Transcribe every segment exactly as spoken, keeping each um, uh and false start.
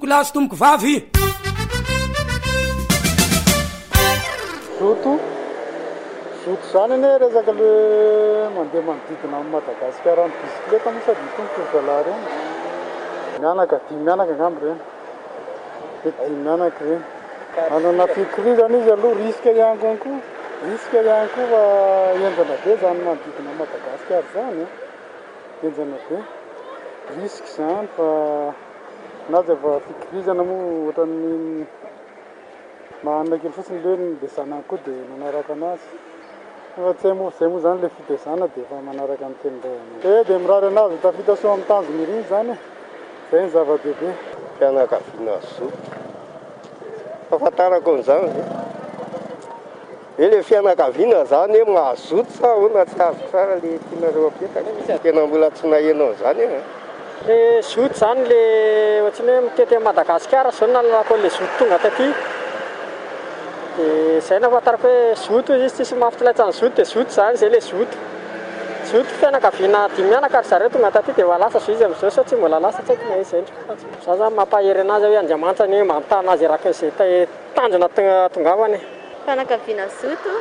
lahy sy tomboko vavy. Zoto zoto zany ane resaka le mandeha manodidina amin'ny Madagasikara ny bisikileta moa sady tomboky zalahy reny mianaka dimy mianaka angamba reny de dimy mianaka reny manana fikirizana izy aloha risque ihany koa risque ihany koa fa enjana be zany manodidina Madagasikara zany enjana be risque zany fa na dia va fikirizana moa ohatran'ny mahanana kely fotsiny le nindesana koa dia manaraka anazy fa tsy hay moa zay moa zany le fitezana dia efa manaraka ny tenindray e dia mirary anazy tafita soa amin'ny tanjony riny zany zay ny zava-dehibe fianakaviana zoto fahafantarako an'izany e le fianakaviana zany hoe mahazoto sa hoana tsy azo tsara le tianareo apetaka tena mbola tsy nahenao zany e le zoto zany le ohatrany hoe mitety Madagasikara zao nalalako le zoto tonga taty dia zay nahafantarako hoe zoto izy tsisy mahafitsilaitsany zoto dia zoto zany zay le zoto zoto fianakaviana dimy mianaka ary zareo tonga taty dia lasa zo izy amin'izao sa tsy mbola lasa tsy haiko na izay za zany mampahery anazy hoe Andriamanitra ny mampitana azy araka izay tanjona tongavany fianakaviana zoto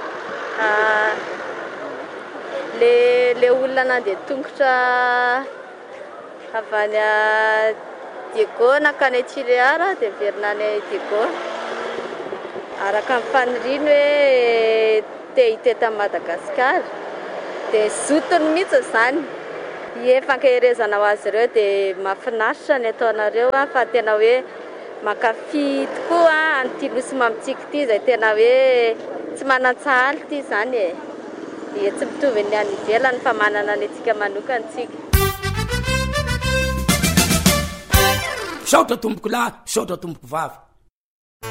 le le olona nandeha tongotra avy any Diego nakany Tiliara dia verina any Diego araka ny faniriny hoe te hiteta Madagasikara dia zotony mihitsy zany efankaherezana ho azy ireo dia mahafinaritra ny ataonareo fa tena hoe mankafy tokoa an'ity nosy mamitsika ity izay tena hoe tsy manan-tsahaly ity zany e dia tsy mitovy ny any ivelany fa manana ny antsika manokana antsika. Saotra tomboko lahy, saotra tomboko vavy.